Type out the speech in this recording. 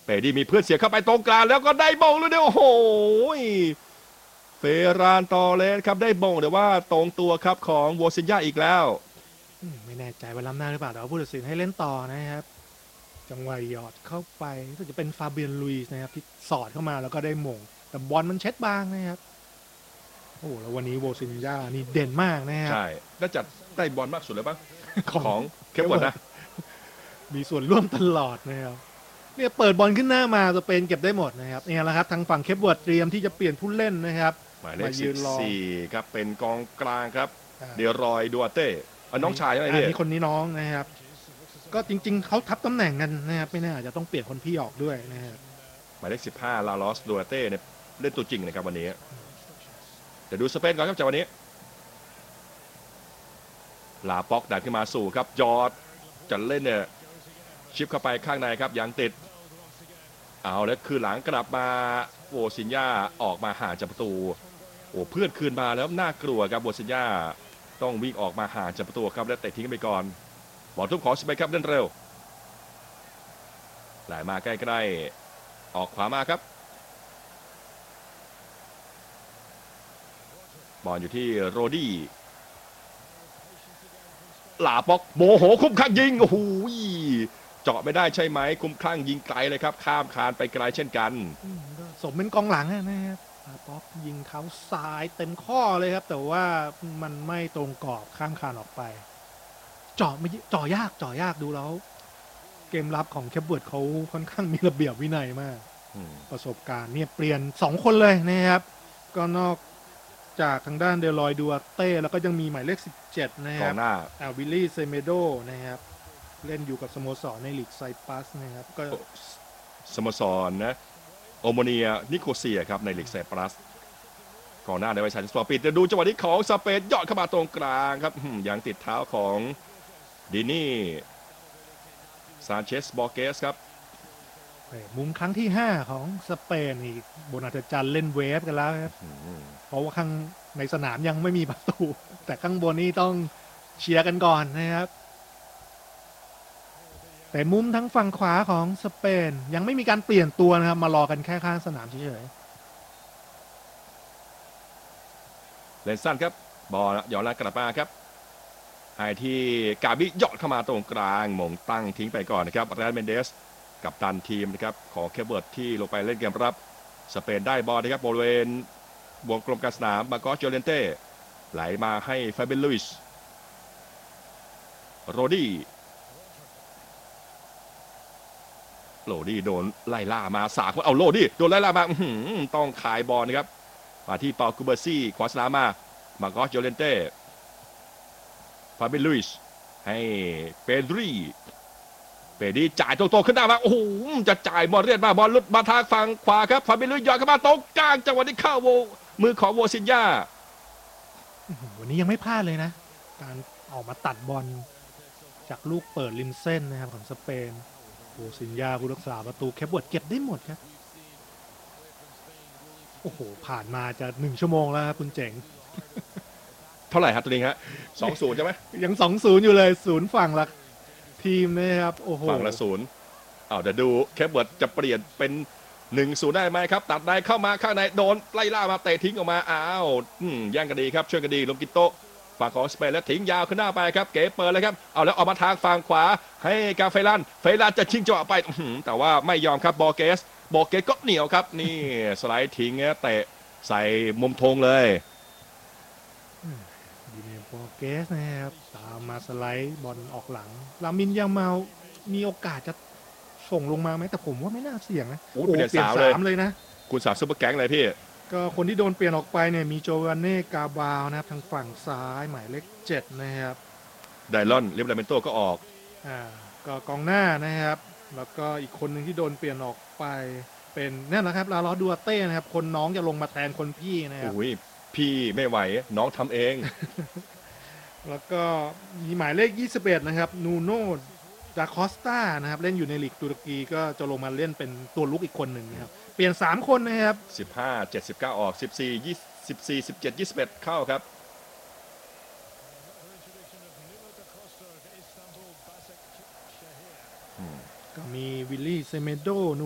เปดีมีเพื่อนเสียเข้าไปตรงกลางแล้วก็ได้บงเลยเนี่ยโอ้โหเฟรานตอเลสครับได้บงแต่ว่าตรงตัวครับของโวซินยาอีกแล้วไม่แน่ใจว่าล้ำหน้าหรือเปล่าแต่ว่าผู้ตัดสินให้เล่นต่อนะครับจังหวะหยอดเข้าไปรู้สึกจะเป็นฟาเบียนลุยส์นะครับที่สอดเข้ามาแล้วก็ได้มงแต่บอลมันเช็ดบางนะครับโอ้แล้ววันนี้โวซินยานี่เด่นมากนะครับใช่น่าจะได้บอลมากสุดเลยบ้างขอของเคปเวิร์ดนะมีส่วนร่วมตลอดนะครับเนี่ยเปิดบอลขึ้นหน้ามาสเปนเก็บได้หมดนะครับเนี่ยแหละครับทางฝั่งเคปเวิร์ดเตรียมที่จะเปลี่ยนผู้เล่นนะครับหมายเลขมายืนรอ 14ครับเป็นกองกลางครับอ่าเดรอยดัวเต้น้องชายใช่ไหมพี่นี่คนนี้น้องนะครับก็จริงๆเขาทับตำแหน่งกันนะครับไม่แน่อาจจะต้องเปลี่ยนคนพี่ออกด้วยนะครับหมายเลข15ลาลอสดัวเต้เนี่ยเล่นตัวจริงนะครับวันนี้เดี๋ยวดูสเปนก่อนครับจากวันนี้ลาป็อกดันขึ้นมาสู่ครับจอร์ดจะเล่นเนี่ยชิปเข้าไปข้างในครับยังติดเอาแล้วคือหลังกลับมาโวซินยาออกมาห่างจากประตูโอ้เพื่อนคืนมาแล้วน่ากลัวครับโวซินยาต้องวิ่งออกมาห่างจากประตูครับแล้วเตะทิ้งไปก่อนบอลทุบของสเปนครับเล่นเร็วไหลมาใกล้ๆออกขวามาครับบอลอยู่ที่โรดี้หลาป็อกโมโหคุ้มข้างยิงโอ้โหเจาะไม่ได้ใช่ไหมคุ้มข้างยิงไกลเลยครับข้ามคานไปไกลเช่นกันก็สมเป็นกองหลังนะครับป๊อกยิงเท้าซ้ายเต็มข้อเลยครับแต่ว่ามันไม่ตรงกรอบข้ามคานออกไปเจาะไม่เจาะยากดูแล้วเกมรับของแคปเวิร์ดเขาค่อนข้างมีระเบียบวินัยมากประสบการณ์เนี่ยเปลี่ยน2คนเลยนะครับก็นอกจากทางด้านเดลอยดัวเต้แล้วก็ยังมีหมายเลข17นะกคอรับงหน้าวิลลี่เซเมโดนะครับเล่นอยู่กับสโมสรในลีกไซปัสนะครับก็สโมสรนะโอโมเนียนิโคเซียครับในลีกไซปรัสกองหน้าในวัยชาติสปอร์ปิดจะดูจังหวะนี้ของสเปนยอดเข้ามาตรงกลางครับยังติดเท้าของดินี่ซานเชสบอร์เกสครับมุมครั้งที่5ของสเปนอีกบนอัศจรรย์เล่นเวฟกันแล้วครับเพราะว่าข้างในสนามยังไม่มีประตูแต่ข้างบนนี่ต้องเชียร์กันก่อนนะครับแต่มุมทั้งฝั่งขวาของสเปนยังไม่มีการเปลี่ยนตัวนะครับมารอกันแค่ข้างสนามเฉยเลนสั้นครับบอลย้อนหลังกลับมาครับให้ที่กาบิยอดเข้ามาตรงกลางหม่งตั้งทิ้งไปก่อนนะครับแรนเมนเดสกับตันทีมนะครับของเคเบิร์ตที่ลงไปเล่นเกมรับสเปนได้บอลนะครับบริเวณวงกลมกลางสนามมาโกสโจเลนเต้ไหลมาให้ฟาเบนลุยส์โรดี้โดนไล่ล่ามาสากเอาโรดี้โดนไล่ล่ามาต้องขายบอลนะครับมาที่ปาคูเบอร์ซี่ขวาสนามมาโกสโจเลนเต้ฟาเบนลุยส์ให้เปดรีจ่ายตรงๆขึ้นหน้ามาโอ้โหจะจ่ายบอลเรียดมาบอลลุดมาทางฝั่งขวาครับฟาเบนลุยส์ย้อนเข้ามาตรงกลางจังหวะนี้เข้ามือของโวซินยาๆวันนี้ยังไม่พลาดเลยนะการออกมาตัดบอลจากลูกเปิดริมเส้นนะครับของสเปนโอซินยาผู้รักษาประตูแคปเวิร์ดเก็บได้หมดครับโอ้โหผ่านมาจะ1 ชั่วโมงแล้วครับคุณเจ๋งเท่าไหร่ครับตัวนี้ฮะ2-0ใช่ไหมยัง2-0อยู่เลย0ฝั่งละทีมนะครับโอ้โหฝั่งละ0เดี๋ยวดูแคปเวิร์ดจะเปลี่ยนเป็น1-0ได้ไหมครับตัดในเข้ามาข้างในโดนไล่ล่ามาเตะทิ้งออกมาแย่งกันดีครับช่วยกันดีลงกิโตฝั่งของสเปนแล้วทิ้งยาวขึ้นหน้าไปครับเก๋เปิดเลยครับเอาแล้วออกมาทางฝั่งขวาให้กาเฟลันจะชิงจังหวะไปแต่ว่าไม่ยอมครับบอร์เกสก็เหนียวครับนี่สไลด์ทิ้งเตะใส่มุมธงเลยดีเนโปเกสนะครับตามมาสไลด์บอลออกหลังลามินยามาลมีโอกาสจะส่งลงมาไหมแต่ผมว่าไม่น่าเสี่ยงนะโอ้เปลี่ยน 3เลยนะคุณสามซุปเปอร์แก๊งเลยพี่ก็คนที่โดนเปลี่ยนออกไปเนี่ยมีโจวานเน่กาบาวนะครับทางฝั่งซ้ายหมายเลข7นะครับไดลอนลิเบราเมนโตก็ออกก็กองหน้านะครับแล้วก็อีกคนหนึ่งที่โดนเปลี่ยนออกไปเป็นนั่นแหละครับลาลอดัวเต้นะครับคนน้องจะลงมาแทนคนพี่นะครับอุ้ยพี่ไม่ไหวน้องทำเองแล้วก็มีหมายเลข21นะครับนูโนดาคอสตานะครับเล่นอยู่ในลีกตุรกีก็จะลงมาเล่นเป็นตัวลุกอีกคนหนึ่งนะครับเปลี่ยน3คนนะครับ 15 7 19ออก14 14 17 21เข้าครับก็มีวิลลี่เซเมโด